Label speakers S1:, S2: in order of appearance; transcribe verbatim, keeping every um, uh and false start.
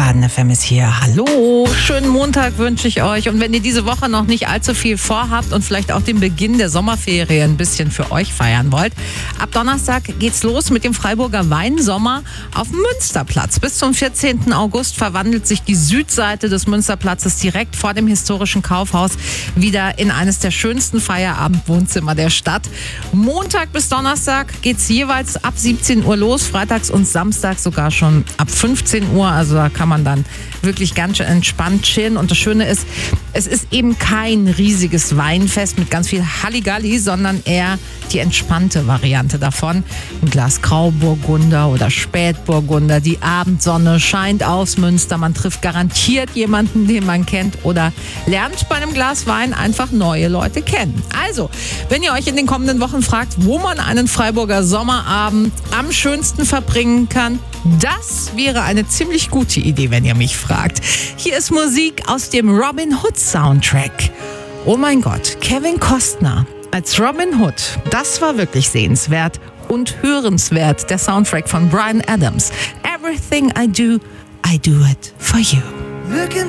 S1: Baden F M ist hier. Hallo, schönen Montag wünsche ich euch. Und wenn ihr diese Woche noch nicht allzu viel vorhabt und vielleicht auch den Beginn der Sommerferien ein bisschen für euch feiern wollt, ab Donnerstag geht's los mit dem Freiburger Weinsommer auf dem Münsterplatz. Bis zum vierzehnten August verwandelt sich die Südseite des Münsterplatzes direkt vor dem historischen Kaufhaus wieder in eines der schönsten Feierabendwohnzimmer der Stadt. Montag bis Donnerstag geht's jeweils ab siebzehn Uhr los, freitags und samstags sogar schon ab fünfzehn Uhr. Also da kann man dann wirklich ganz schön entspannt chillen. Und das Schöne ist, es ist eben kein riesiges Weinfest mit ganz viel Halligalli, sondern eher die entspannte Variante davon. Ein Glas Grauburgunder oder Spätburgunder. Die Abendsonne scheint aus Münster. Man trifft garantiert jemanden, den man kennt, oder lernt bei einem Glas Wein einfach neue Leute kennen. Also, wenn ihr euch in den kommenden Wochen fragt, wo man einen Freiburger Sommerabend am schönsten verbringen kann, das wäre eine ziemlich gute Idee, wenn ihr mich fragt. Hier ist Musik aus dem Robin Hood Soundtrack. Oh mein Gott, Kevin Costner als Robin Hood, das war wirklich sehenswert und hörenswert. Der Soundtrack von Bryan Adams. Everything I do, I do it for you.